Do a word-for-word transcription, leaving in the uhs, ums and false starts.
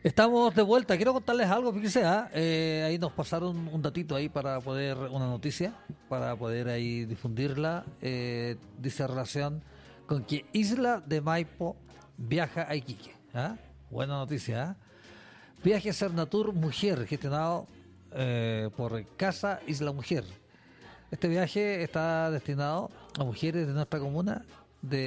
Estamos de vuelta. Quiero contarles algo, fíjense, ¿ah? Eh, ahí nos pasaron un datito ahí para poder, una noticia, para poder ahí difundirla. Eh, dice relación con que Isla de Maipo viaja a Iquique. ¿Ah? Buena noticia, ¿ah? Viaje Cernatur Mujer, gestionado eh, por Casa Isla Mujer. Este viaje está destinado a mujeres de nuestra comuna